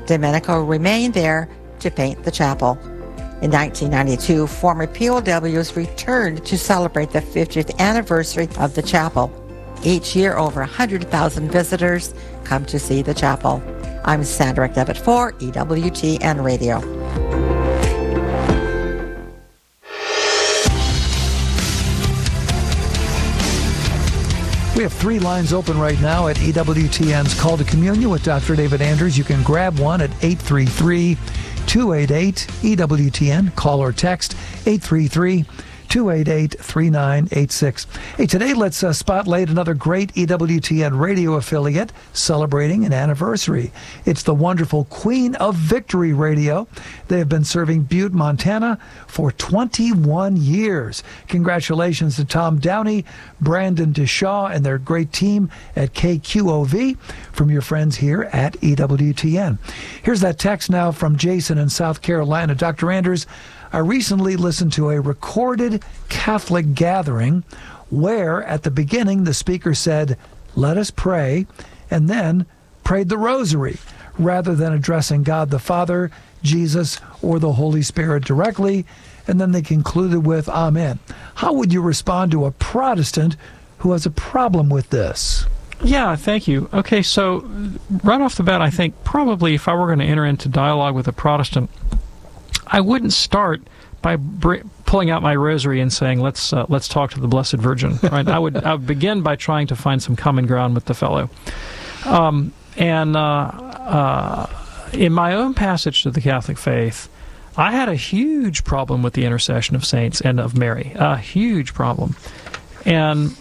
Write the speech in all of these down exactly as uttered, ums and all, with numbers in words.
Domenico remained there to paint the chapel. In nineteen ninety-two, former P O Ws returned to celebrate the fiftieth anniversary of the chapel. Each year, over one hundred thousand visitors come to see the chapel. I'm Sandra Devitt for E W T N Radio. We have three lines open right now at E W T N's Call to Communion with Doctor David Anders. You can grab one at eight three three, two eight eight, E W T N. Call or text eight three three, two eight eight, three nine eight six. Hey, today let's uh, spotlight another great E W T N radio affiliate celebrating an anniversary. It's the wonderful Queen of Victory Radio. They have been serving Butte, Montana for twenty-one years. Congratulations to Tom Downey, Brandon DeShaw, and their great team at K Q O V from your friends here at E W T N. Here's that text now from Jason in South Carolina. Doctor Anders, I recently listened to a recorded Catholic gathering where at the beginning the speaker said, "Let us pray," and then prayed the rosary rather than addressing God the Father, Jesus, or the Holy Spirit directly, and then they concluded with Amen. How would you respond to a Protestant who has a problem with this? Yeah, thank you. Okay, so right off the bat, I think probably if I were going to enter into dialogue with a Protestant, I wouldn't start by br- pulling out my rosary and saying, let's uh, let's talk to the Blessed Virgin. Right? I would I would begin by trying to find some common ground with the fellow. Um, and uh, uh, in my own passage to the Catholic faith, I had a huge problem with the intercession of saints and of Mary, a huge problem. And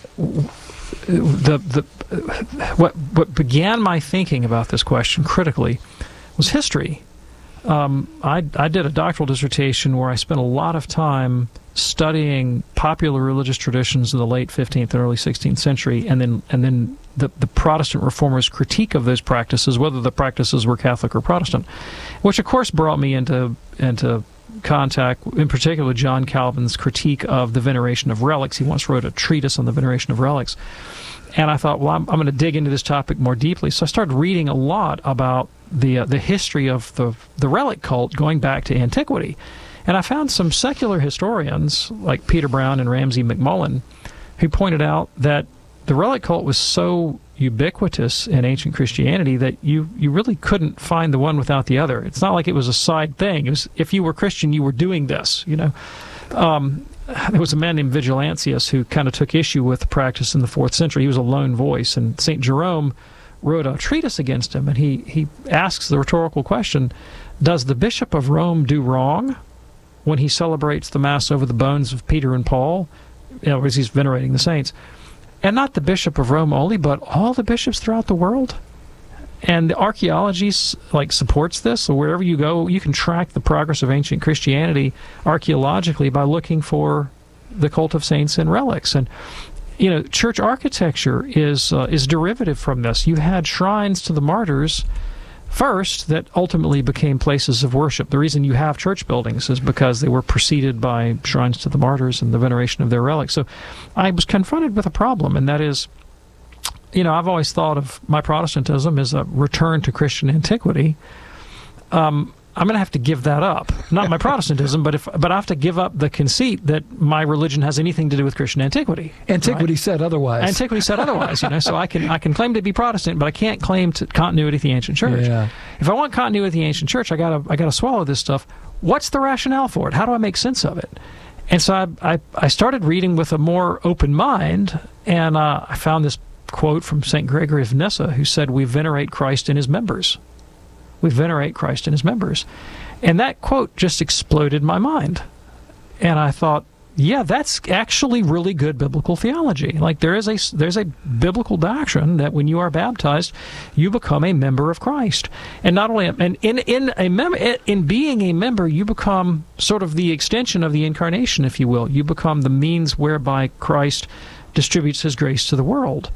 the the what what began my thinking about this question critically was history. Um, I, I did a doctoral dissertation where I spent a lot of time studying popular religious traditions of the late fifteenth and early sixteenth century, and then and then the, the Protestant reformers' critique of those practices, whether the practices were Catholic or Protestant, which of course brought me into into contact, in particular, with John Calvin's critique of the veneration of relics. He once wrote a treatise on the veneration of relics. And I thought, well, I'm, I'm going to dig into this topic more deeply. So I started reading a lot about the uh, the history of the the relic cult going back to antiquity. And I found some secular historians, like Peter Brown and Ramsay McMullen, who pointed out that the relic cult was so ubiquitous in ancient Christianity that you, you really couldn't find the one without the other. It's not like it was a side thing. It was, if you were Christian, you were doing this, you know. Um, there was a man named Vigilantius who kind of took issue with the practice in the fourth century. He was a lone voice, and Saint Jerome wrote a treatise against him, and he, he asks the rhetorical question, does the Bishop of Rome do wrong when he celebrates the Mass over the bones of Peter and Paul? In other words, he's venerating the saints. And not the Bishop of Rome only, but all the bishops throughout the world. And the archaeology like supports this. So wherever you go, you can track the progress of ancient Christianity archaeologically by looking for the cult of saints and relics. And you know, church architecture is uh, is derivative from this. You had shrines to the martyrs first that ultimately became places of worship. The reason you have church buildings is because they were preceded by shrines to the martyrs and the veneration of their relics. So I was confronted with a problem, and that is, you know, I've always thought of my Protestantism as a return to Christian antiquity. Um, I'm going to have to give that up. Not my Protestantism, but if but I have to give up the conceit that my religion has anything to do with Christian antiquity. Antiquity right? said otherwise. Antiquity said otherwise. You know, so I can I can claim to be Protestant, but I can't claim to continuity of the ancient church. Yeah. If I want continuity of the ancient church, I gotta I gotta swallow this stuff. What's the rationale for it? How do I make sense of it? And so I I, I started reading with a more open mind, and uh, I found this quote from Saint Gregory of Nyssa, who said, "We venerate Christ in his members. We venerate Christ in his members." And that quote just exploded my mind. And I thought, yeah, that's actually really good biblical theology. Like there is a there's a biblical doctrine that when you are baptized, you become a member of Christ. And not only and in in a mem- in being a member, you become sort of the extension of the incarnation, if you will. You become the means whereby Christ distributes his grace to the world.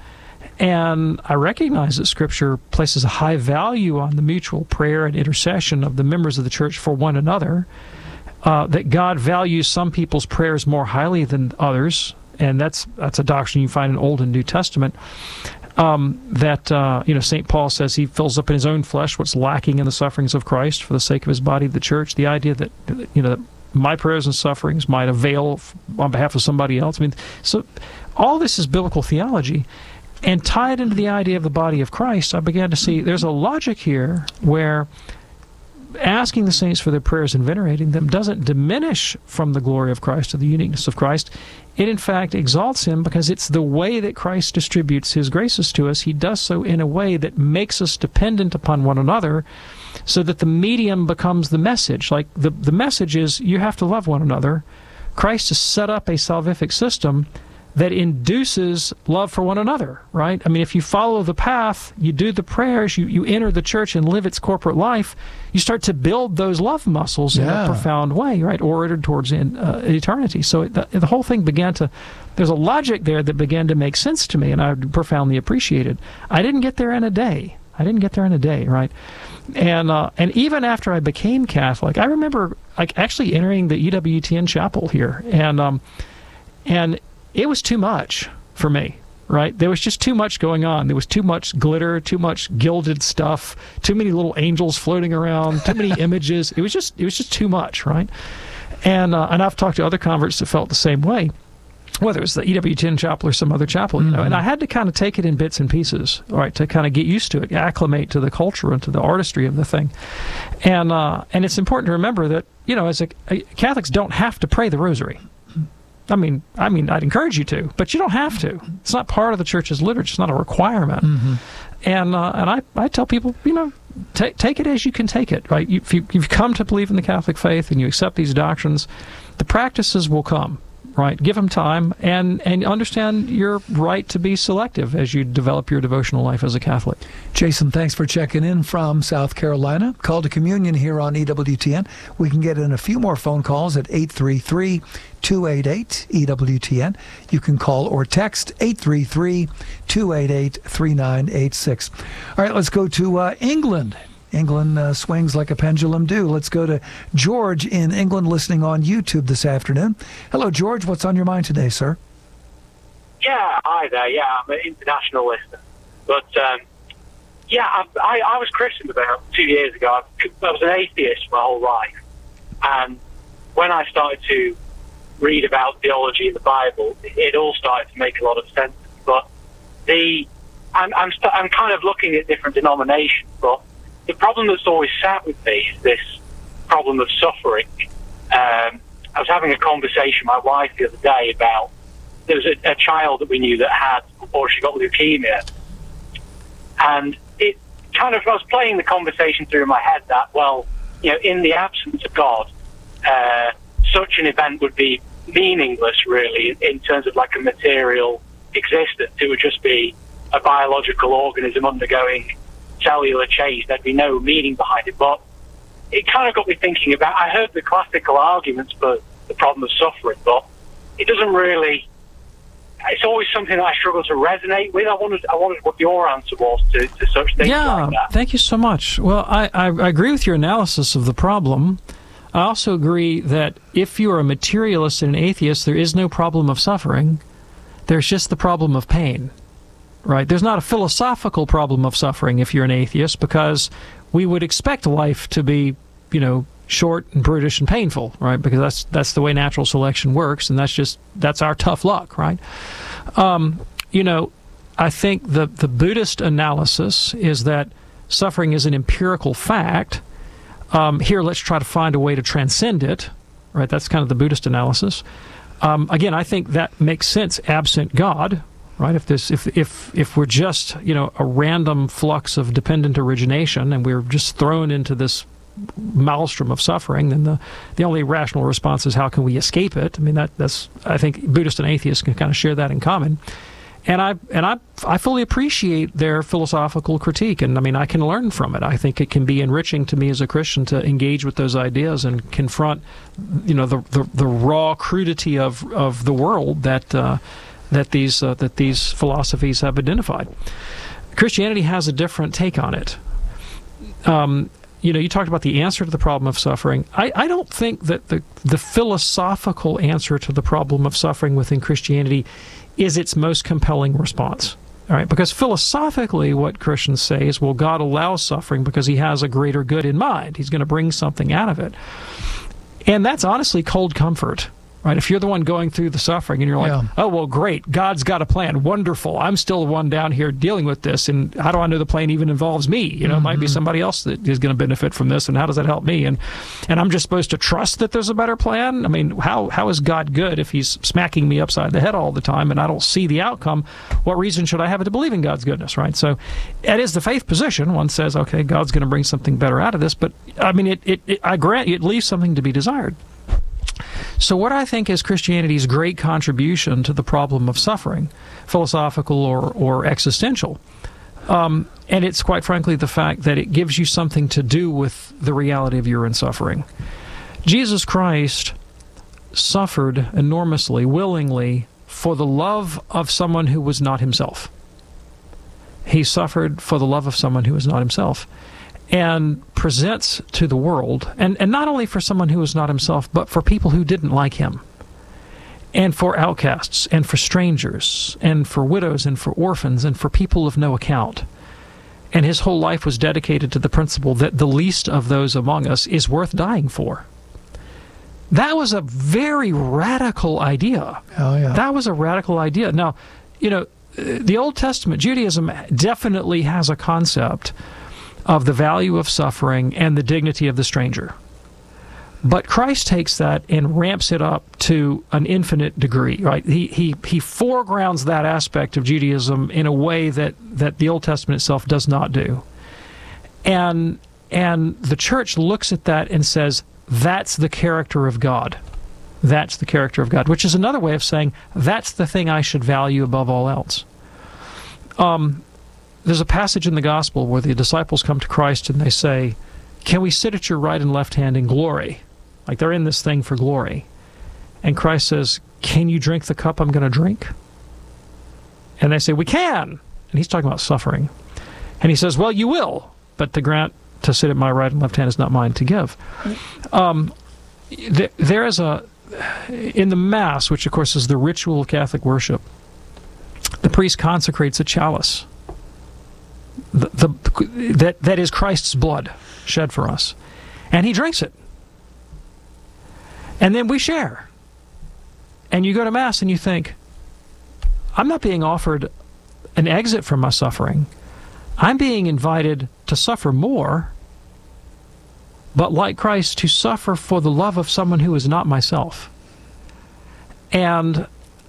And I recognize that Scripture places a high value on the mutual prayer and intercession of the members of the church for one another, uh, that God values some people's prayers more highly than others, and that's that's a doctrine you find in Old and New Testament. Um, that, uh, you know, Saint Paul says he fills up in his own flesh what's lacking in the sufferings of Christ for the sake of his body, the church. The idea that, you know, that my prayers and sufferings might avail on behalf of somebody else. I mean, so all this is biblical theology. And tied into the idea of the body of Christ, I began to see there's a logic here where asking the saints for their prayers and venerating them doesn't diminish from the glory of Christ or the uniqueness of Christ. It, in fact, exalts him because it's the way that Christ distributes his graces to us. He does so in a way that makes us dependent upon one another so that the medium becomes the message. Like the, the message is you have to love one another. Christ has set up a salvific system that induces love for one another, right? I mean, if you follow the path, you do the prayers, you, you enter the church and live its corporate life, you start to build those love muscles yeah. in a profound way, right? Oriented towards in, uh, eternity. So it, the, the whole thing began to, there's a logic there that began to make sense to me, and I profoundly appreciated. I didn't get there in a day. I didn't get there in a day, right? And uh, and even after I became Catholic, I remember like actually entering the E W T N chapel here, and um, and it was too much for me, right? There was just too much going on. There was too much glitter, too much gilded stuff, too many little angels floating around, too many images. It was just it was just too much, right? And uh, and I've talked to other converts that felt the same way, whether it was the E W T N chapel or some other chapel, you know. Mm-hmm. And I had to kind of take it in bits and pieces, all right, to kind of get used to it, acclimate to the culture and to the artistry of the thing. And uh, and it's important to remember that, you know, as a, a, Catholics don't have to pray the rosary. I mean, I mean, I'd encourage you to, but you don't have to. It's not part of the church's liturgy. It's not a requirement. Mm-hmm. And uh, and I, I tell people, you know, take take it as you can take it, right? You, if you, you've come to believe in the Catholic faith and you accept these doctrines, the practices will come, right? Give them time and, and understand your right to be selective as you develop your devotional life as a Catholic. Jason, thanks for checking in from South Carolina. Call to Communion here on E W T N. We can get in a few more phone calls at eight three three, two eight eight, E W T N. You can call or text eight three three, two eight eight, three nine eight six. All right, let's go to uh, England. England uh, swings like a pendulum do. Let's go to George in England listening on YouTube this afternoon. Hello, George. What's on your mind today, sir? Yeah, hi there. Yeah, I'm an international listener. But, um, yeah, I, I, I was Christian about two years ago. I, I was an atheist my whole life. And when I started to read about theology in the Bible, it all started to make a lot of sense. But the I'm, I'm, st- I'm kind of looking at different denominations, but the problem that's always sat with me is this problem of suffering. Um, I was having a conversation with my wife the other day about there was a, a child that we knew that had, unfortunately, got leukemia. And it kind of, I was playing the conversation through in my head that, well, you know, in the absence of God, uh, such an event would be meaningless, really, in, in terms of like a material existence. It would just be a biological organism undergoing cellular change. There'd be no meaning behind it. But it kind of got me thinking about, I heard the classical arguments for the problem of suffering, but it doesn't really, it's always something that I struggle to resonate with. I wondered, I wondered what your answer was to, to such things yeah, like that. Thank you so much. Well, I, I, I agree with your analysis of the problem. I also agree that if you are a materialist and an atheist, there is no problem of suffering. There's just the problem of pain. Right? There's not a philosophical problem of suffering if you're an atheist, because we would expect life to be, you know, short and brutish and painful, right? Because that's that's the way natural selection works, and that's just that's our tough luck, right? Um, you know, I think the the Buddhist analysis is that suffering is an empirical fact. Um, here, let's try to find a way to transcend it, right? That's kind of the Buddhist analysis. Um, again, I think that makes sense absent God. Right, if this, if if if we're just, you know, a random flux of dependent origination, and we're just thrown into this maelstrom of suffering, then the the only rational response is how can we escape it? I mean, that that's I think Buddhist and atheists can kind of share that in common, and I and I I fully appreciate their philosophical critique, and I mean I can learn from it. I think it can be enriching to me as a Christian to engage with those ideas and confront, you know, the the, the raw crudity of of the world that. Uh, that these uh, that these philosophies have identified. Christianity has a different take on it. Um, you know, you talked about the answer to the problem of suffering. I, I don't think that the, the philosophical answer to the problem of suffering within Christianity is its most compelling response. All right, because philosophically what Christians say is, well, God allows suffering because he has a greater good in mind. He's going to bring something out of it. And that's honestly cold comfort. Right? If you're the one going through the suffering and you're like, yeah. oh, well, great, God's got a plan. Wonderful. I'm still the one down here dealing with this. And how do I know the plan even involves me? You know, mm-hmm. it might be somebody else that is going to benefit from this. And how does that help me? And and I'm just supposed to trust that there's a better plan? I mean, how how is God good if he's smacking me upside the head all the time and I don't see the outcome? What reason should I have to believe in God's goodness, right? So that is the faith position. One says, okay, God's going to bring something better out of this. But, I mean, it, it, it I grant you, it leaves something to be desired. So what I think is Christianity's great contribution to the problem of suffering, philosophical or, or existential, um, and it's quite frankly the fact that it gives you something to do with the reality of your own suffering. Jesus Christ suffered enormously, willingly, for the love of someone who was not himself. He suffered for the love of someone who was not himself. And presents to the world, and, and not only for someone who was not himself, but for people who didn't like him, and for outcasts, and for strangers, and for widows, and for orphans, and for people of no account. And his whole life was dedicated to the principle that the least of those among us is worth dying for. That was a very radical idea. Oh, yeah. That was a radical idea. Now, you know, the Old Testament, Judaism definitely has a concept of the value of suffering and the dignity of the stranger. But Christ takes that and ramps it up to an infinite degree, right? He he he foregrounds that aspect of Judaism in a way that, that the Old Testament itself does not do. And and the church looks at that and says, that's the character of God. That's the character of God, which is another way of saying, that's the thing I should value above all else. Um There's a passage in the gospel where the disciples come to Christ and they say, can we sit at your right and left hand in glory? Like they're in this thing for glory. And Christ says, can you drink the cup I'm going to drink? And they say, we can. And he's talking about suffering. And he says, well, you will, but the grant to sit at my right and left hand is not mine to give. Um, th- there is a, in the Mass, which of course is the ritual of Catholic worship, the priest consecrates a chalice. The, the, that that is Christ's blood shed for us, and he drinks it, and then we share. And you go to Mass and you think, I'm not being offered an exit from my suffering. I'm being invited to suffer more, but like Christ, to suffer for the love of someone who is not myself. And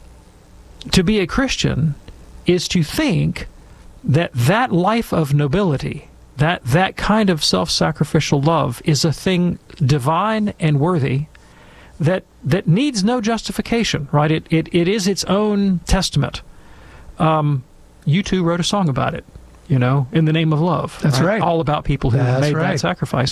to be a Christian is to think that that life of nobility, that that kind of self-sacrificial love is a thing divine and worthy that that needs no justification, right? It it, it is its own testament. Um, U two wrote a song about it, you know, In the Name of Love. That's right. right. All about people who That's made right. that sacrifice.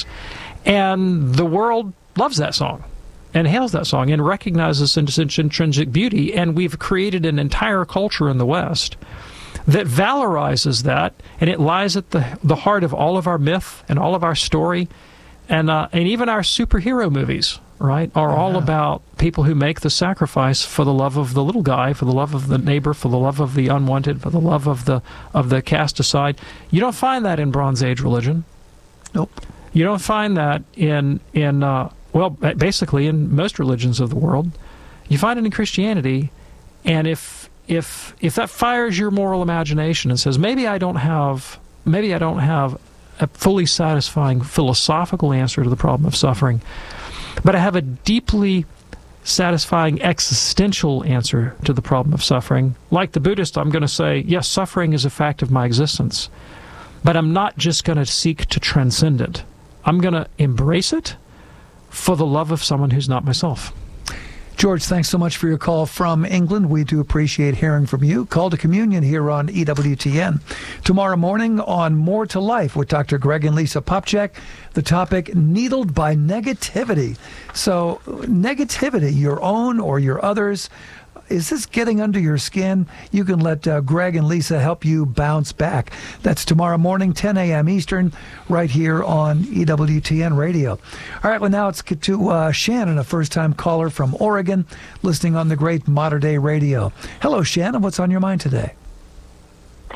And the world loves that song and hails that song and recognizes its intrinsic beauty, and we've created an entire culture in the West that valorizes that, and it lies at the the heart of all of our myth and all of our story, and uh, and even our superhero movies, right, are all yeah. about people who make the sacrifice for the love of the little guy, for the love of the neighbor, for the love of the unwanted, for the love of the of the cast aside. You don't find that in Bronze Age religion. Nope. You don't find that in in uh, well, basically in most religions of the world. You find it in Christianity, and if If if that fires your moral imagination and says, maybe I don't have maybe I don't have a fully satisfying philosophical answer to the problem of suffering, but I have a deeply satisfying existential answer to the problem of suffering. Like the Buddhist, I'm going to say, yes, suffering is a fact of my existence, but I'm not just going to seek to transcend it. I'm going to embrace it for the love of someone who's not myself. George, thanks so much for your call from England. We do appreciate hearing from you. Call to Communion here on E W T N. Tomorrow morning on More to Life with Doctor Greg and Lisa Popcak, the topic, needled by negativity. So negativity, your own or your others, is this getting under your skin? You can let uh, Greg and Lisa help you bounce back. That's tomorrow morning, ten a.m. Eastern, right here on E W T N Radio. All right, well, now it's to uh, Shannon, a first-time caller from Oregon, listening on the great Modern Day Radio. Hello, Shannon. What's on your mind today?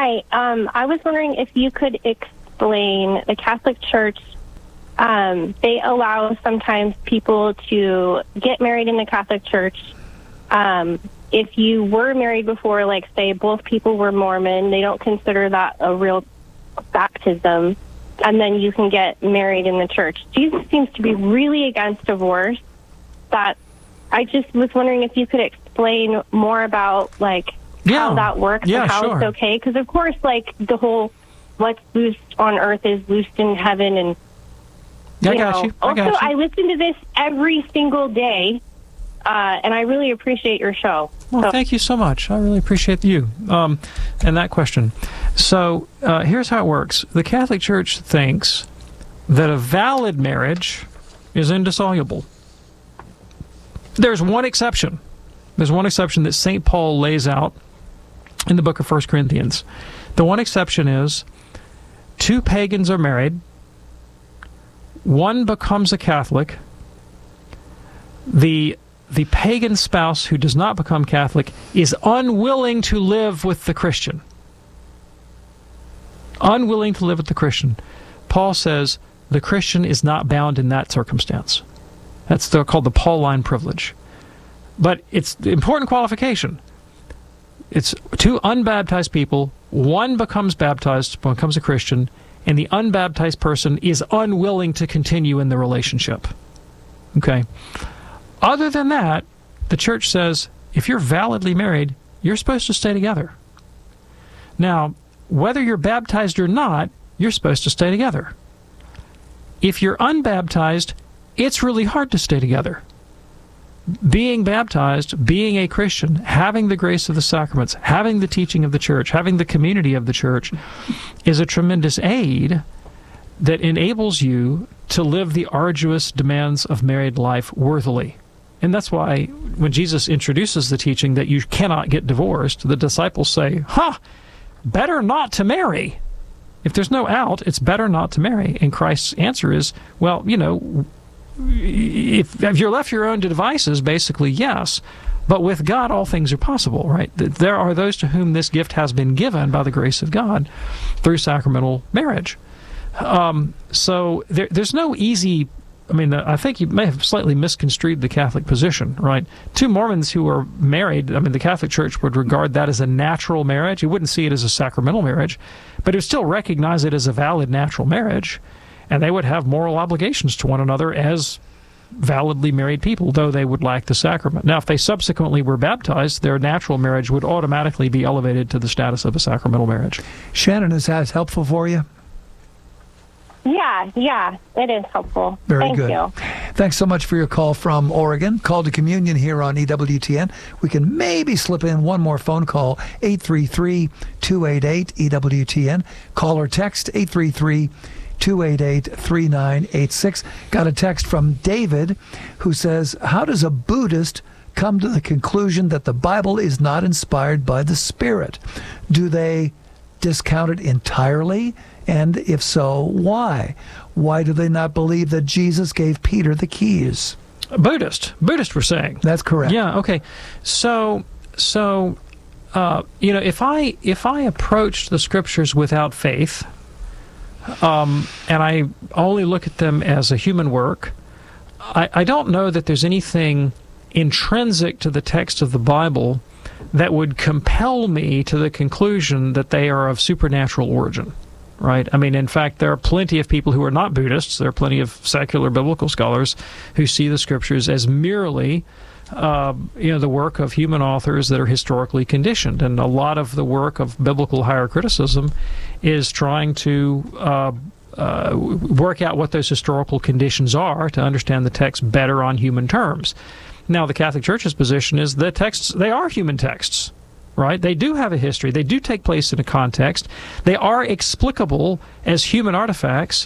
Hi. Um, I was wondering if you could explain the Catholic Church. Um, they allow sometimes people to get married in the Catholic Church. Um, if you were married before, like, say, both people were Mormon, they don't consider that a real baptism, and then you can get married in the church. Jesus seems to be really against divorce. That I just was wondering if you could explain more about, like, yeah. how that works yeah, and how sure. it's okay. Because, of course, like, the whole what's loosed on earth is loosed in heaven. And, I you got know. you. I Also, got you. I listen to this every single day, uh, and I really appreciate your show. Well, so. thank you so much. I really appreciate you um, and that question. So uh, here's how it works. The Catholic Church thinks that a valid marriage is indissoluble. There's one exception. There's one exception that Saint Paul lays out in the book of First Corinthians. The one exception is two pagans are married, one becomes a Catholic, the the pagan spouse who does not become Catholic is unwilling to live with the Christian. Unwilling to live with the Christian. Paul says the Christian is not bound in that circumstance. That's the, called the Pauline privilege. But it's the important qualification. It's two unbaptized people, one becomes baptized, becomes a Christian, and the unbaptized person is unwilling to continue in the relationship. Okay? Other than that, the church says, if you're validly married, you're supposed to stay together. Now, whether you're baptized or not, you're supposed to stay together. If you're unbaptized, it's really hard to stay together. Being baptized, being a Christian, having the grace of the sacraments, having the teaching of the church, having the community of the church is a tremendous aid that enables you to live the arduous demands of married life worthily. And that's why when Jesus introduces the teaching that you cannot get divorced, the disciples say, "Ha, better not to marry." If there's no out, it's better not to marry. And Christ's answer is, well, you know, if, if you're left your own devices, basically, yes. But with God, all things are possible, right? There are those to whom this gift has been given by the grace of God through sacramental marriage. Um, so there, there's no easy... I mean, I think you may have slightly misconstrued the Catholic position, right? Two Mormons who are married, I mean, the Catholic Church would regard that as a natural marriage. It wouldn't see it as a sacramental marriage, but it would still recognize it as a valid natural marriage, and they would have moral obligations to one another as validly married people, though they would lack the sacrament. Now, if they subsequently were baptized, their natural marriage would automatically be elevated to the status of a sacramental marriage. Shannon, is that helpful for you? Yeah, yeah, it is helpful. Very Thank good. you. Thanks so much for your call from Oregon. Call to communion here on E W T N. We can maybe slip in one more phone call, eight three three, two eight eight, E W T N. Call or text eight three three, two eight eight, three nine eight six. Got a text from David who says, how does a Buddhist come to the conclusion that the Bible is not inspired by the Spirit? Do they discount it entirely? And if so, why? Why do they not believe that Jesus gave Peter the keys? Buddhist. Buddhist, we're saying. That's correct. Yeah, okay. So, so uh, you know, if I if I approached the Scriptures without faith, um, and I only look at them as a human work, I, I don't know that there's anything intrinsic to the text of the Bible that would compel me to the conclusion that they are of supernatural origin. Right? I mean, in fact, there are plenty of people who are not Buddhists. There are plenty of secular biblical scholars who see the Scriptures as merely, uh, you know, the work of human authors that are historically conditioned. And a lot of the work of biblical higher criticism is trying to uh, uh, work out what those historical conditions are to understand the text better on human terms. Now, the Catholic Church's position is the texts, they are human texts. Right? They do have a history. They do take place in a context. They are explicable as human artifacts,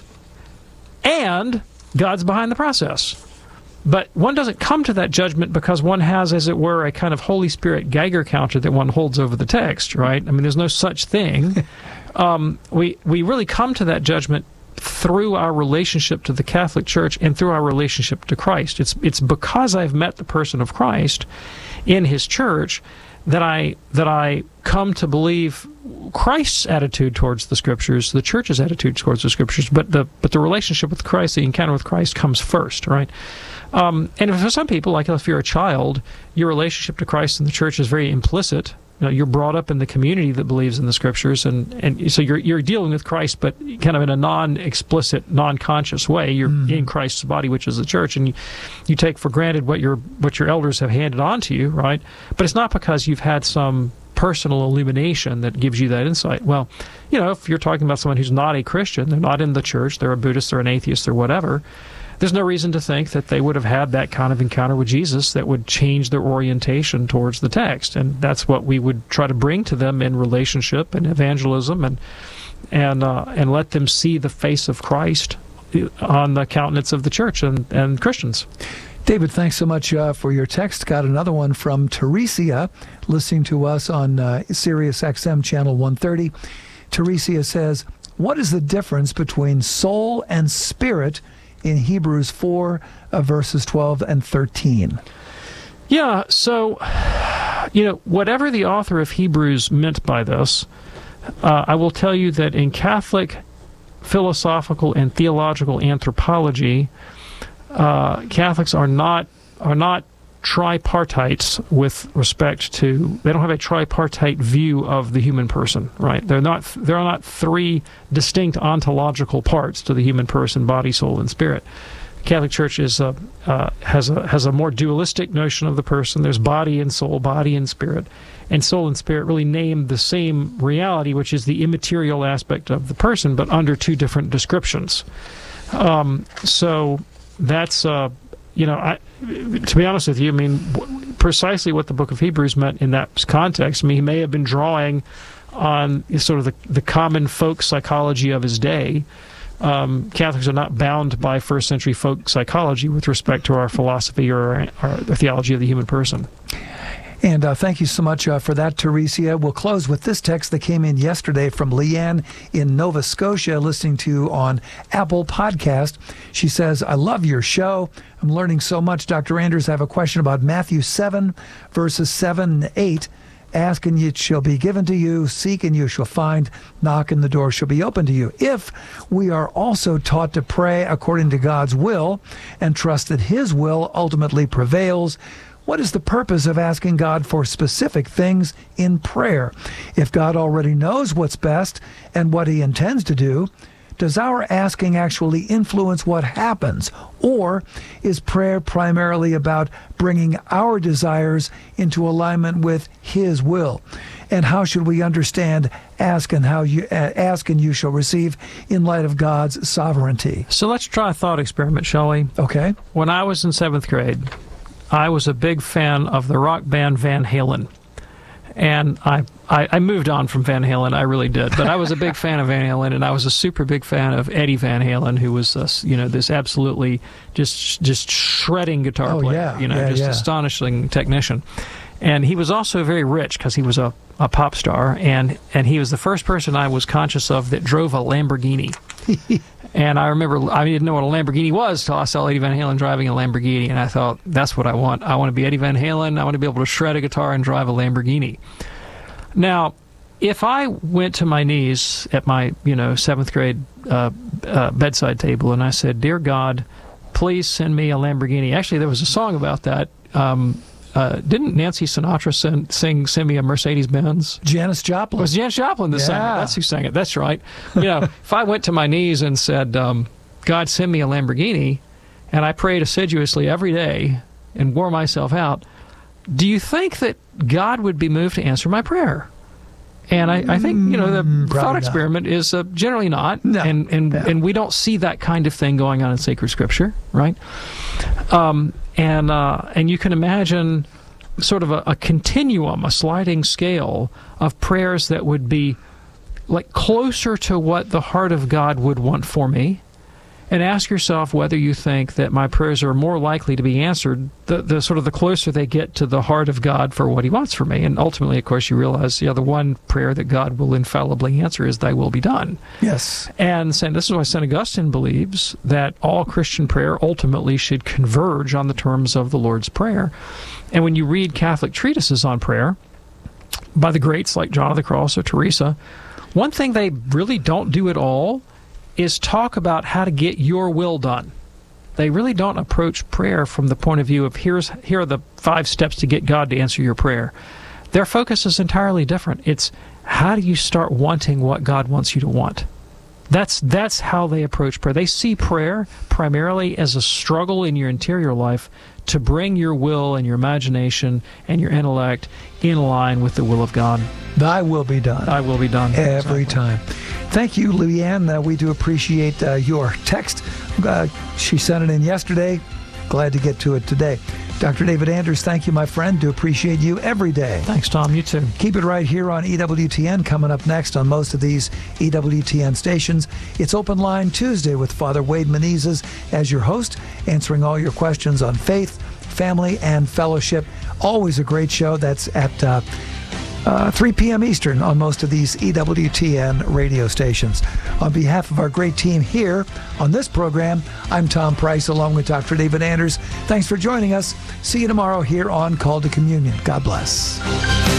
and God's behind the process. But one doesn't come to that judgment because one has, as it were, a kind of Holy Spirit Geiger counter that one holds over the text, right? I mean, there's no such thing. um, we we really come to that judgment through our relationship to the Catholic Church and through our relationship to Christ. It's it's because I've met the person of Christ in His church that I that I come to believe Christ's attitude towards the Scriptures, the Church's attitude towards the Scriptures, but the but the relationship with Christ, the encounter with Christ, comes first, right? Um, and for some people, like if you're a child, your relationship to Christ and the Church is very implicit. You know, you're brought up in the community that believes in the Scriptures, and, and so you're you're dealing with Christ, but kind of in a non-explicit, non-conscious way. You're mm-hmm. in Christ's body, which is the church, and you, you take for granted what your what your elders have handed on to you, right? But it's not because you've had some personal illumination that gives you that insight. Well, you know, if you're talking about someone who's not a Christian, they're not in the church, they're a Buddhist, they're an atheist, or whatever, there's no reason to think that they would have had that kind of encounter with Jesus that would change their orientation towards the text. And that's what we would try to bring to them in relationship and evangelism, and and uh, and let them see the face of Christ on the countenance of the church and, and Christians. David, thanks so much uh, for your text. Got another one from Teresia, listening to us on uh, Sirius X M channel one thirty. Teresia says, what is the difference between soul and spirit in Hebrews four, uh, verses twelve and thirteen? Yeah, so, you know, whatever the author of Hebrews meant by this, uh, I will tell you that in Catholic philosophical and theological anthropology, uh, Catholics are not are not tripartites with respect to, they don't have a tripartite view of the human person, right? They're not, there are not three distinct ontological parts to the human person: body, soul, and spirit. The Catholic Church is a, uh, has a has a more dualistic notion of the person. There's body and soul, body and spirit, and soul and spirit really name the same reality, which is the immaterial aspect of the person, but under two different descriptions. Um, so that's uh, you know, I, to be honest with you, I mean, w- precisely what the book of Hebrews meant in that context. I mean, he may have been drawing on sort of the, the common folk psychology of his day. Um, Catholics are not bound by first century folk psychology with respect to our philosophy or our, our theology of the human person. And uh, thank you so much uh, for that, Teresia. We'll close with this text that came in yesterday from Leanne in Nova Scotia, listening to on Apple Podcast. She says, I love your show. I'm learning so much. Doctor Anders, I have a question about Matthew seven, verses seven and eight. Ask and it shall be given to you. Seek and you shall find. Knock and the door shall be open to you. If we are also taught to pray according to God's will and trust that his will ultimately prevails, what is the purpose of asking God for specific things in prayer? If God already knows what's best and what he intends to do, does our asking actually influence what happens? Or is prayer primarily about bringing our desires into alignment with his will? And how should we understand ask and how you uh, ask and you shall receive in light of God's sovereignty? So let's try a thought experiment, shall we? Okay. When I was in seventh grade, I was a big fan of the rock band Van Halen. And I, I, I moved on from Van Halen, I really did. But I was a big fan of Van Halen, and I was a super big fan of Eddie Van Halen, who was, uh, you know, this absolutely just just shredding guitar oh, player, yeah, you know, yeah, just yeah. astonishing technician. And he was also very rich because he was a, a pop star, and, and he was the first person I was conscious of that drove a Lamborghini. And I remember I didn't know what a Lamborghini was till I saw Eddie Van Halen driving a Lamborghini, and I thought, that's what I want. I want to be Eddie Van Halen. I want to be able to shred a guitar and drive a Lamborghini. Now, if I went to my knees at my, you know, seventh grade uh, uh, bedside table and I said, Dear God, please send me a Lamborghini. Actually, there was a song about that. Um, uh, didn't Nancy Sinatra sing, sing Send Me a Mercedes-Benz? Janis Joplin. It was Janis Joplin that yeah. sang it. That's who sang it. That's right. You know, if I went to my knees and said, um, God, send me a Lamborghini, and I prayed assiduously every day and wore myself out, do you think that God would be moved to answer my prayer? And I, I think, you know, the Mm, thought not. experiment is uh, generally not. No. And and, Yeah. and we don't see that kind of thing going on in sacred scripture, right? Um, and, uh, and you can imagine sort of a, a continuum, a sliding scale of prayers that would be like closer to what the heart of God would want for me. And ask yourself whether you think that my prayers are more likely to be answered the, the sort of the closer they get to the heart of God for what he wants for me. And ultimately, of course, you realize, yeah, the one prayer that God will infallibly answer is thy will be done. Yes. And Saint, this is why Saint Augustine believes that all Christian prayer ultimately should converge on the terms of the Lord's Prayer. And when you read Catholic treatises on prayer, by the greats like John of the Cross or Teresa. One thing they really don't do at all is talk about how to get your will done. They really don't approach prayer from the point of view of here's here are the five steps to get God to answer your prayer. Their focus is entirely different. It's how do you start wanting what God wants you to want? That's that's how they approach prayer. They see prayer primarily as a struggle in your interior life to bring your will and your imagination and your intellect in line with the will of God. Thy will be done. Thy will be done. Every Exactly. time. Thank you, Leanne. Uh, we do appreciate uh, your text. Uh, she sent it in yesterday. Glad to get to it today. Doctor David Anders, thank you, my friend. Do appreciate you every day. Thanks, Tom. You too. Keep it right here on E W T N. Coming up next on most of these E W T N stations, it's Open Line Tuesday with Father Wade Menezes as your host, answering all your questions on faith, family, and fellowship. Always a great show. That's at uh, uh, three p.m. Eastern on most of these E W T N radio stations. On behalf of our great team here on this program, I'm Tom Price along with Doctor David Anders. Thanks for joining us. See you tomorrow here on Call to Communion. God bless.